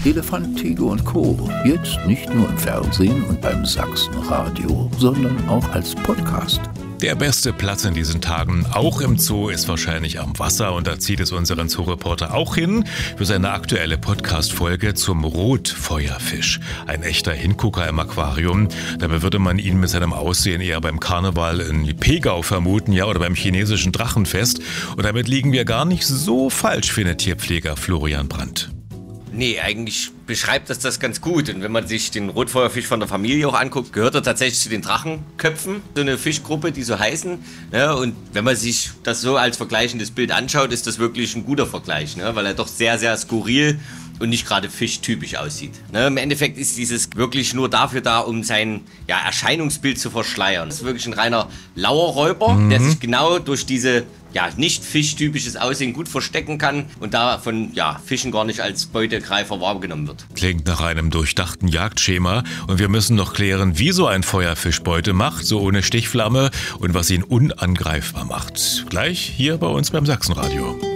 Elefant, Tiger und Co. Jetzt nicht nur im Fernsehen und beim Sachsenradio, sondern auch als Podcast. Der beste Platz in diesen Tagen, auch im Zoo, ist wahrscheinlich am Wasser. Und da zieht es unseren Zoo-Reporter auch hin für seine aktuelle Podcast-Folge zum Rotfeuerfisch. Ein echter Hingucker im Aquarium. Dabei würde man ihn mit seinem Aussehen eher beim Karneval in Pegau vermuten, ja, oder beim chinesischen Drachenfest. Und damit liegen wir gar nicht so falsch, findet Tierpfleger Florian Brandt. Nee, eigentlich beschreibt das ganz gut. Und wenn man sich den Rotfeuerfisch von der Familie auch anguckt, gehört er tatsächlich zu den Drachenköpfen. So eine Fischgruppe, die so heißen. Ne? Und wenn man sich das so als vergleichendes Bild anschaut, ist das wirklich ein guter Vergleich. Ne? Weil er doch sehr, sehr skurril und nicht gerade fischtypisch aussieht. Ne? Im Endeffekt ist dieses wirklich nur dafür da, um sein Erscheinungsbild zu verschleiern. Das ist wirklich ein reiner Lauerräuber, der sich genau durch diese nicht fischtypisches Aussehen gut verstecken kann und da von Fischen gar nicht als Beutegreifer wahrgenommen wird. Klingt nach einem durchdachten Jagdschema und wir müssen noch klären, wie so ein Feuerfisch Beute macht, so ohne Stichflamme, und was ihn unangreifbar macht. Gleich hier bei uns beim Sachsenradio.